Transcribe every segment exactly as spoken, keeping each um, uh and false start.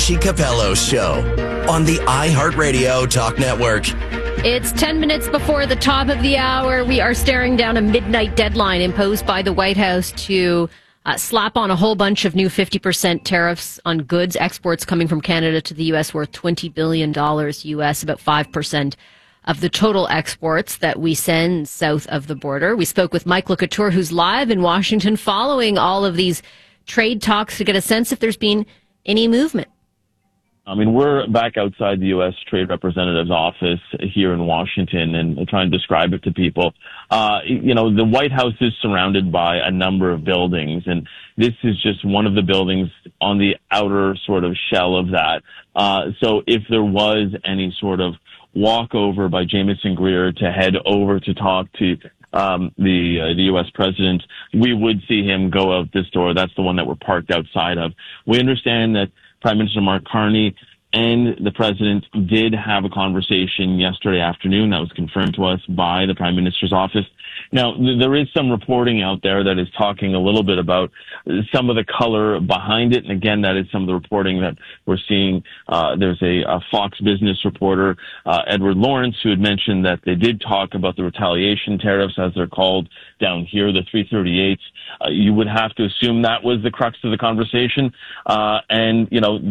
Richie Capello Show on the iHeartRadio Talk Network. It's ten minutes before the top of the hour. We are staring down a midnight deadline imposed by the White House to uh, slap on a whole bunch of new fifty percent tariffs on goods exports coming from Canada to the U S worth twenty billion dollars U S, about five percent of the total exports that we send south of the border. We spoke with Mike LeCouture, who's live in Washington following all of these trade talks to get a sense if there's been any movement. I mean, we're back outside the U S Trade Representative's office here in Washington and trying to describe it to people. Uh, you know, the White House is surrounded by a number of buildings, and this is just one of the buildings on the outer sort of shell of that. Uh, so if there was any sort of walkover by Jamieson Greer to head over to talk to um, the uh, the U S president, we would see him go out this door. That's the one that we're parked outside of. We understand that Prime Minister Mark Carney and the president did have a conversation yesterday afternoon that was confirmed to us by the Prime Minister's office. Now, th- there is some reporting out there that is talking a little bit about some of the color behind it. And again, that is some of the reporting that we're seeing. Uh, there's a, a Fox Business reporter, uh, Edward Lawrence, who had mentioned that they did talk about the retaliation tariffs, as they're called down here, the three thirty-eights. Uh, you would have to assume that was the crux of the conversation. Uh, and, you know,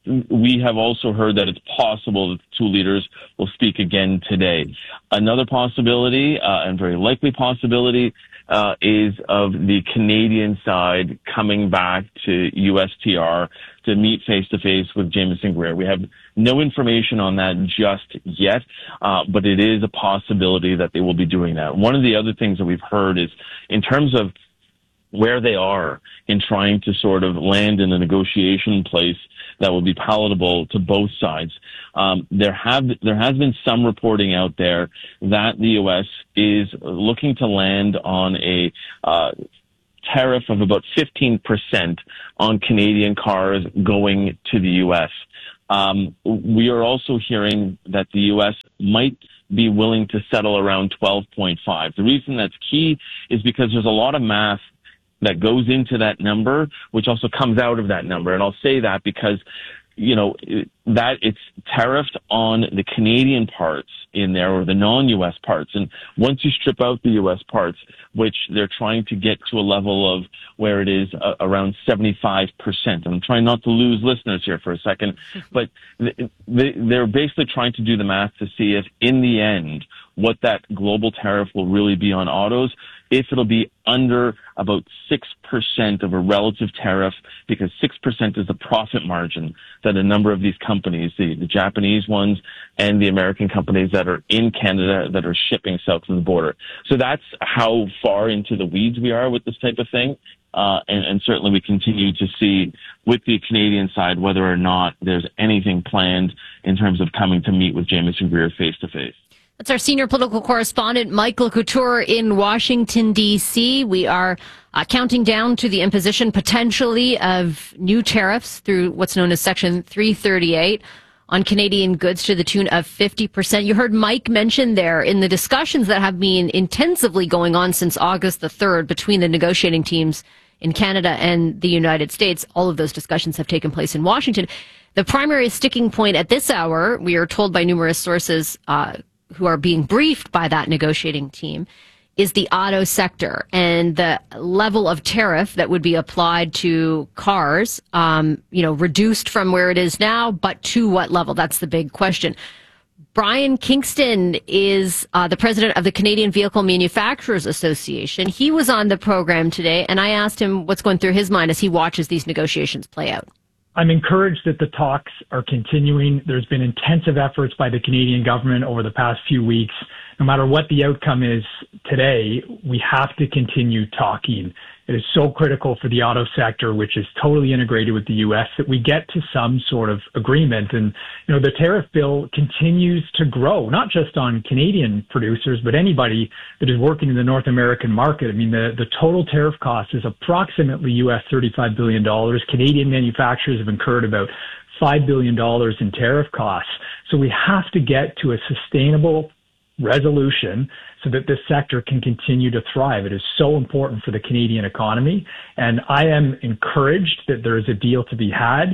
we have also heard that it's possible that the two leaders will speak again today. Another possibility, uh, and very likely possibility, uh, is of the Canadian side coming back to U S T R to meet face-to-face with Jamieson Greer. We have no information on that just yet, uh, but it is a possibility that they will be doing that. One of the other things that we've heard is, in terms of where they are in trying to sort of land in a negotiation place that will be palatable to both sides. Um, there have there has been some reporting out there that the U S is looking to land on a uh, tariff of about fifteen percent on Canadian cars going to the U S. Um, we are also hearing that the U S might be willing to settle around twelve point five. The reason that's key is because there's a lot of math that goes into that number, which also comes out of that number. And I'll say that because, you know, that it's tariffed on the Canadian parts in there, or the non-U S parts. And once you strip out the U S parts, which they're trying to get to a level of where it is uh, around seventy-five percent. I'm trying not to lose listeners here for a second, but they, they're basically trying to do the math to see if in the end, what that global tariff will really be on autos, if it'll be under about six percent of a relative tariff, because six percent is the profit margin that a number of these companies, the, the Japanese ones and the American companies that are in Canada that are shipping south of the border. So that's how far into the weeds we are with this type of thing. Uh, and, and certainly we continue to see with the Canadian side whether or not there's anything planned in terms of coming to meet with Jamieson Greer face to face. That's our senior political correspondent, Mike LeCouture in Washington, D C. We are uh, counting down to the imposition potentially of new tariffs through what's known as Section three thirty-eight on Canadian goods to the tune of fifty percent. You heard Mike mention there in the discussions that have been intensively going on since August the third between the negotiating teams in Canada and the United States. All of those discussions have taken place in Washington. The primary sticking point at this hour, we are told by numerous sources, uh, who are being briefed by that negotiating team, is the auto sector and the level of tariff that would be applied to cars, um, you know, reduced from where it is now, but to what level? That's the big question. Brian Kingston is uh, the president of the Canadian Vehicle Manufacturers Association. He was on the program today, and I asked him what's going through his mind as he watches these negotiations play out. I'm encouraged that the talks are continuing. There's been intensive efforts by the Canadian government over the past few weeks. No matter what the outcome is today, we have to continue talking. It is so critical for the auto sector, which is totally integrated with the U S, that we get to some sort of agreement. And, you know, the tariff bill continues to grow, not just on Canadian producers, but anybody that is working in the North American market. I mean, the, the total tariff cost is approximately U S thirty-five billion dollars. Canadian manufacturers have incurred about five billion dollars in tariff costs. So we have to get to a sustainable resolution so that this sector can continue to thrive. It is so important for the Canadian economy. And I am encouraged that there is a deal to be had.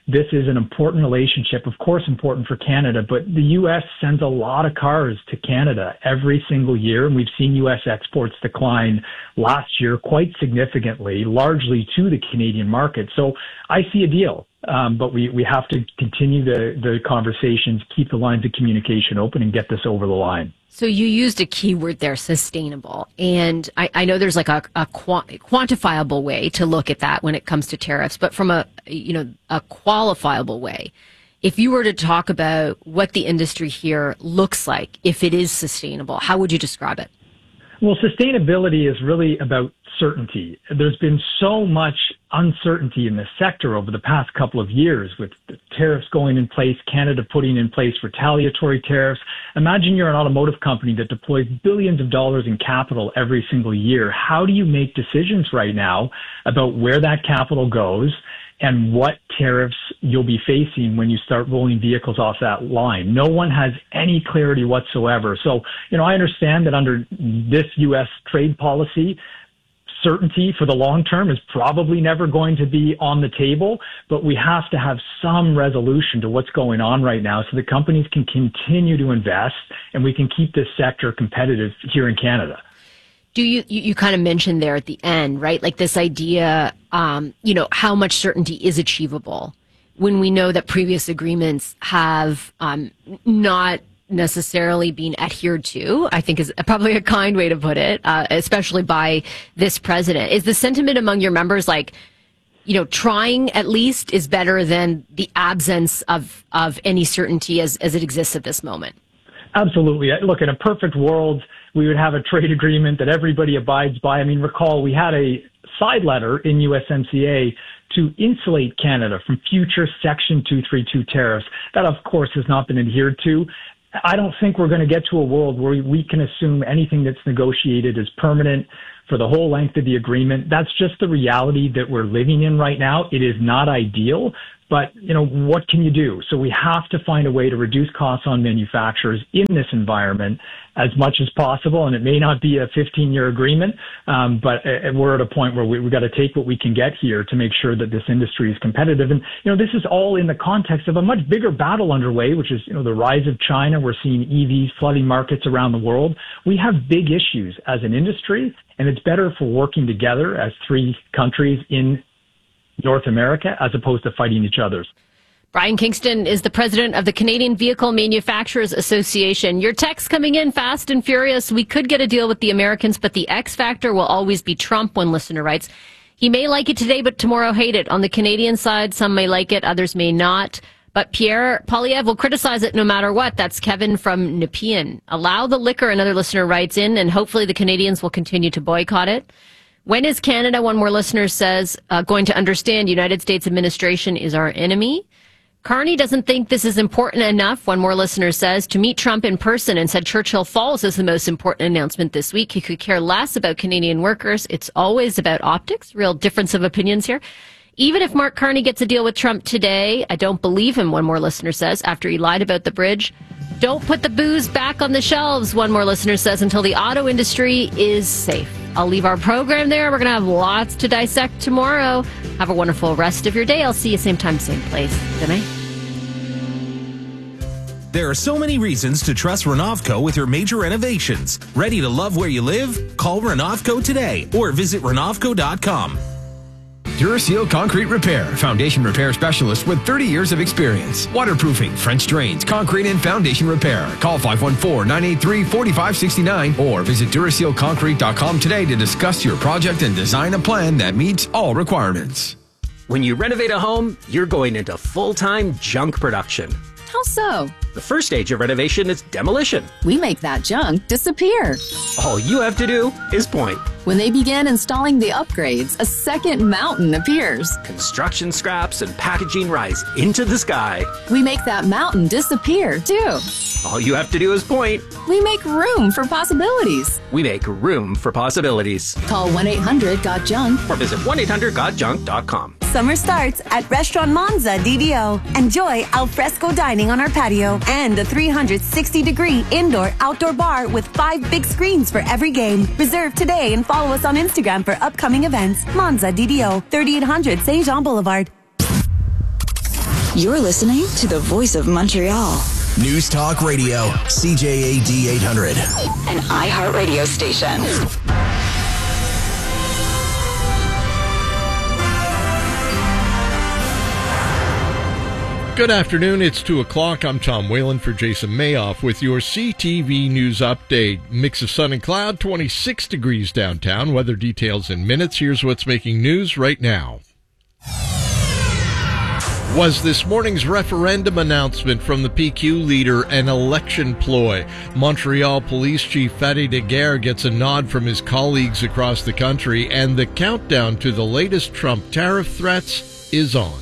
this is an important relationship, of course important for Canada, but the U S sends a lot of cars to Canada every single year, and we've seen U S exports decline last year quite significantly, largely to the Canadian market. So I see a deal, um, but we, we have to continue the, the conversations, keep the lines of communication open, and get this over the line. So you used a keyword there, sustainable. And I, I know there's like a, a quantifiable way to look at that when it comes to tariffs, but from a, you know, a qualifiable way, if you were to talk about what the industry here looks like, if it is sustainable, how would you describe it? Well, sustainability is really about certainty. There's been so much uncertainty in the sector over the past couple of years with the tariffs going in place, Canada putting in place retaliatory tariffs. Imagine you're an automotive company that deploys billions of dollars in capital every single year. How do you make decisions right now about where that capital goes and what tariffs you'll be facing when you start rolling vehicles off that line? No one has any clarity whatsoever. So, you know, I understand that under this U S trade policy, certainty for the long term is probably never going to be on the table, but we have to have some resolution to what's going on right now so the companies can continue to invest and we can keep this sector competitive here in Canada. Do you, you, you kind of mentioned there at the end, right? Like this idea, um, you know, how much certainty is achievable when we know that previous agreements have um, not necessarily been adhered to, I think is probably a kind way to put it, uh, especially by this president. Is the sentiment among your members like, you know, trying at least is better than the absence of, of any certainty as, as it exists at this moment? Absolutely. Look, in a perfect world, we would have a trade agreement that everybody abides by. I mean, recall we had a side letter in U S M C A to insulate Canada from future Section two thirty-two tariffs. That, of course, has not been adhered to. I don't think we're going to get to a world where we can assume anything that's negotiated is permanent for the whole length of the agreement. That's just the reality that we're living in right now. It is not ideal, but, you know, what can you do? So we have to find a way to reduce costs on manufacturers in this environment as much as possible. And it may not be a fifteen-year agreement, um, but we're at a point where we, we've got to take what we can get here to make sure that this industry is competitive. And, you know, this is all in the context of a much bigger battle underway, which is, you know, the rise of China. We're seeing E Vs flooding markets around the world. We have big issues as an industry, and it's better for working together as three countries in North America as opposed to fighting each other. Brian Kingston is the president of the Canadian Vehicle Manufacturers Association. Your text coming in fast and furious. We could get a deal with the Americans, but the X factor will always be Trump, one listener writes. He may like it today, but tomorrow hate it. On the Canadian side, some may like it, others may not. But Pierre Poilievre will criticize it no matter what. That's Kevin from Nepean. Allow the liquor, another listener writes in, and hopefully the Canadians will continue to boycott it. When is Canada, one more listener says, uh, going to understand United States administration is our enemy? Carney doesn't think this is important enough, one more listener says, to meet Trump in person and said Churchill Falls is the most important announcement this week. He could care less about Canadian workers. It's always about optics. Real difference of opinions here. Even if Mark Carney gets a deal with Trump today, I don't believe him, one more listener says, after he lied about the bridge. Don't put the booze back on the shelves, one more listener says, until the auto industry is safe. I'll leave our program there. We're going to have lots to dissect tomorrow. Have a wonderful rest of your day. I'll see you same time, same place. Good night. There are so many reasons to trust Renovco with your major renovations. Ready to love where you live? Call Renovco today or visit Renovco dot com. Duraseal Concrete Repair, foundation repair specialist with thirty years of experience. Waterproofing, French drains, concrete and foundation repair. Call five one four, nine eight three, four five six nine or visit Duraseal Concrete dot com today to discuss your project and design a plan that meets all requirements. When you renovate a home, you're going into full-time junk production. How so? The first stage of renovation is demolition. We make that junk disappear. All you have to do is point. When they begin installing the upgrades, a second mountain appears. Construction scraps and packaging rise into the sky. We make that mountain disappear, too. All you have to do is point. We make room for possibilities. We make room for possibilities. Call one eight hundred got junk or visit one eight hundred got junk dot com. Summer starts at Restaurant Monza D D O. Enjoy al fresco dining on our patio and a three hundred sixty degree indoor-outdoor bar with five big screens for every game. Reserve today and follow us on Instagram for upcoming events. Monza D D O, thirty-eight hundred Saint Jean Boulevard. You're listening to the voice of Montreal. News Talk Radio, C J A D eight hundred. An iHeartRadio station. Good afternoon. It's two o'clock. I'm Tom Whalen for Jason Mayoff with your C T V News Update. Mix of sun and cloud, twenty-six degrees downtown. Weather details in minutes. Here's what's making news right now. Was this morning's referendum announcement from the P Q leader an election ploy? Montreal Police Chief Fadi Daguerre gets a nod from his colleagues across the country, and the countdown to the latest Trump tariff threats is on.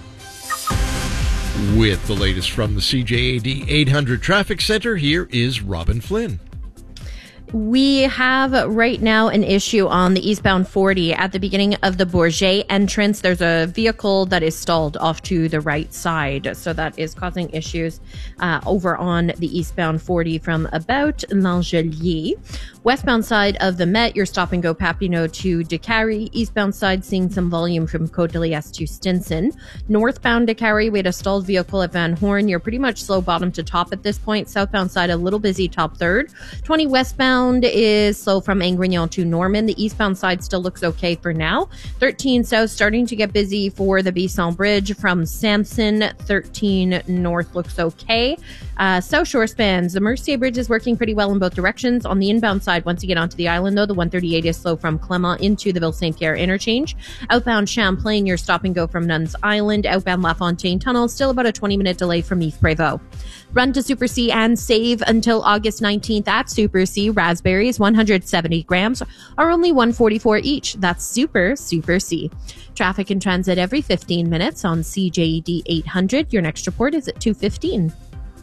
With the latest from the C J A D eight hundred Traffic Center, here is Robin Flynn. We have right now an issue on the eastbound forty at the beginning of the Bourget entrance. There's a vehicle that is stalled off to the right side, so that is causing issues uh, over on the eastbound forty from about L'Angelier. Westbound side of the Met, you're stop and go Papineau to Décarie. Eastbound side, seeing some volume from Côte de Liesse to Stinson. Northbound Décarie, we had a stalled vehicle at Van Horn. You're pretty much slow bottom to top at this point. Southbound side, a little busy top third. twenty westbound is slow from Angrignon to Norman. The eastbound side still looks okay for now. thirteen south starting to get busy for the Bisson Bridge from Sampson. thirteen north looks okay. Uh, South Shore spans. The Mercier Bridge is working pretty well in both directions. On the inbound side, once you get onto the island, though, the one thirty-eight is slow from Clement into the Ville-Saint-Pierre interchange. Outbound Champlain, you're stop and go from Nuns Island. Outbound LaFontaine Tunnel, still about a twenty minute delay from Yves Prévost. Run to Super C and save until August nineteenth at Super C. Raspberries, one hundred seventy grams, are only one forty-four each. That's Super, Super C. Traffic and transit every fifteen minutes on C J A D eight hundred. Your next report is at two fifteen.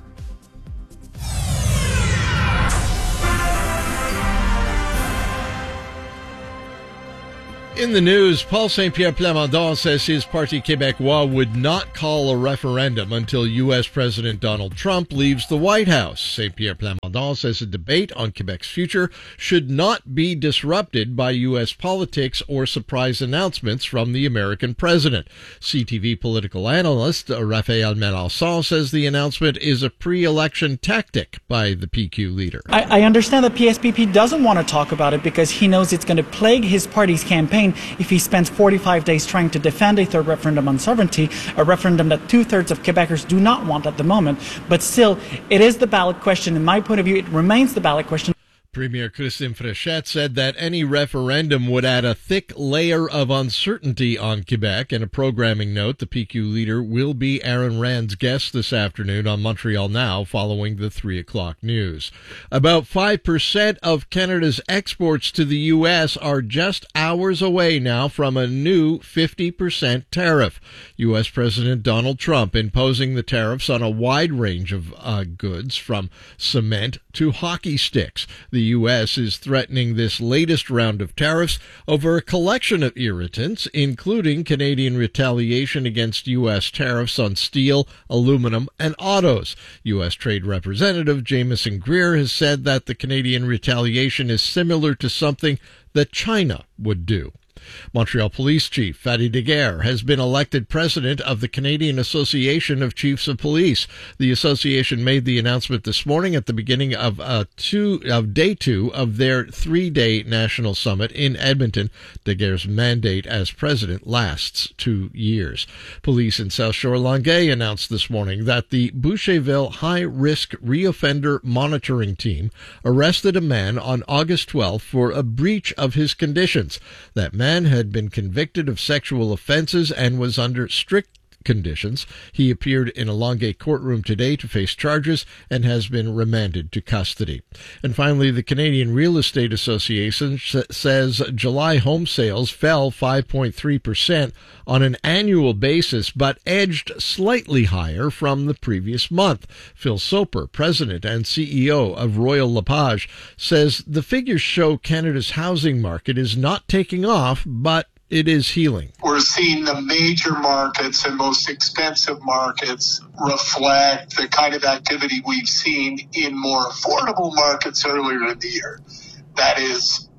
In the news, Paul Saint-Pierre Plamondon says his Parti Québécois would not call a referendum until U S President Donald Trump leaves the White House. Saint-Pierre Plamondon says a debate on Quebec's future should not be disrupted by U S politics or surprise announcements from the American president. C T V political analyst Raphael Melançon says the announcement is a pre-election tactic by the P Q leader. I, I understand that P S P P doesn't want to talk about it because he knows it's going to plague his party's campaign if he spends forty-five days trying to defend a third referendum on sovereignty, a referendum that two-thirds of Quebecers do not want at the moment. But still, it is the ballot question. In my point of view, it remains the ballot question. Premier Christine Fréchette said that any referendum would add a thick layer of uncertainty on Quebec. In a programming note, the P Q leader will be Aaron Rand's guest this afternoon on Montreal Now following the three o'clock news. About five percent of Canada's exports to the U S are just hours away now from a new fifty percent tariff. U S President Donald Trump imposing the tariffs on a wide range of uh, goods from cement to hockey sticks. The U S is threatening this latest round of tariffs over a collection of irritants, including Canadian retaliation against U S tariffs on steel, aluminum, and autos. U S Trade Representative Jamieson Greer has said that the Canadian retaliation is similar to something that China would do. Montreal Police Chief Fadi Daguerre has been elected president of the Canadian Association of Chiefs of Police. The association made the announcement this morning at the beginning of uh, two of day two of their three-day national summit in Edmonton. Daguerre's mandate as president lasts two years. Police in South Shore Longueuil announced this morning that the Boucherville High-Risk Reoffender Monitoring Team arrested a man on August twelfth for a breach of his conditions. That man had been convicted of sexual offenses and was under strict conditions. He appeared in a Longueuil courtroom today to face charges and has been remanded to custody. And finally, the Canadian Real Estate Association says July home sales fell five point three percent on an annual basis, but edged slightly higher from the previous month. Phil Soper, president and C E O of Royal LePage, says the figures show Canada's housing market is not taking off, but it is healing. We're seeing the major markets and most expensive markets reflect the kind of activity we've seen in more affordable markets earlier in the year. That is,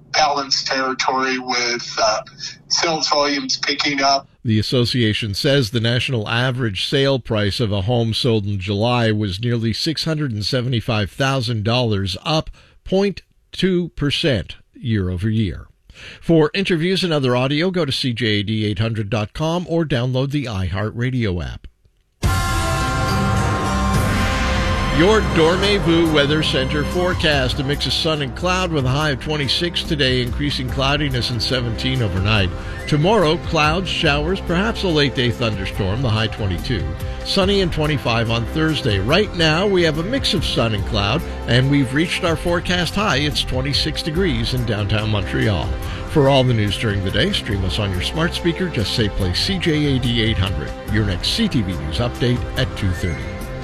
balanced territory with uh, sales volumes picking up. The association says the national average sale price of a home sold in July was nearly six hundred seventy-five thousand dollars, up zero point two percent year over year. For interviews and other audio, go to C J A D eight hundred dot com or download the iHeartRadio app. Your Dormez-vous Weather Center forecast: a mix of sun and cloud with a high of twenty-six today, increasing cloudiness and seventeen overnight. Tomorrow, clouds, showers, perhaps a late-day thunderstorm, the high twenty-two. Sunny and twenty-five on Thursday. Right now, we have a mix of sun and cloud, and we've reached our forecast high. It's twenty-six degrees in downtown Montreal. For all the news during the day, stream us on your smart speaker. Just say play C J A D eight hundred. Your next C T V News update at two thirty.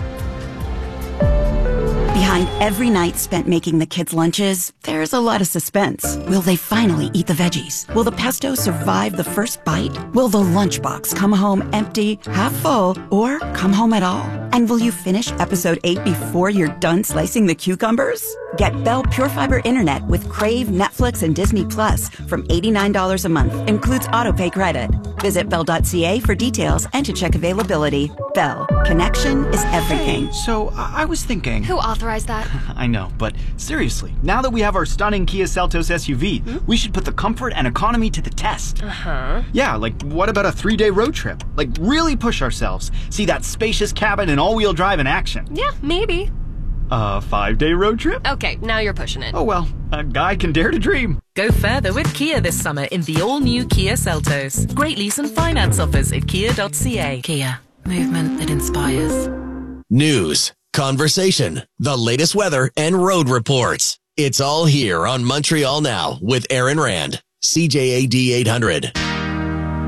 Behind every night spent making the kids' lunches, there's a lot of suspense. Will they finally eat the veggies? Will the pesto survive the first bite? Will the lunchbox come home empty, half full, or come home at all? And will you finish episode eight before you're done slicing the cucumbers? Get Bell Pure Fiber Internet with Crave, Netflix, and Disney Plus from eighty-nine dollars a month. Includes autopay credit. Visit bell dot c a for details and to check availability. Bell. Connection is everything. Hey, so I was thinking... Who authorized that? I know, but seriously, now that we have our stunning Kia Seltos S U V, hmm? we should put the comfort and economy to the test. Uh-huh. Yeah, like what about a three-day road trip? Like really push ourselves. See that spacious cabin and all-wheel drive in action. Yeah, maybe. A five-day road trip? Okay, now you're pushing it. Oh well, a guy can dare to dream. Go further with Kia this summer in the all-new Kia Seltos. Great lease and finance offers at kia dot c a. Kia, movement that inspires. News, conversation, the latest weather, and road reports. It's all here on Montreal Now with Aaron Rand. C J A D eight hundred.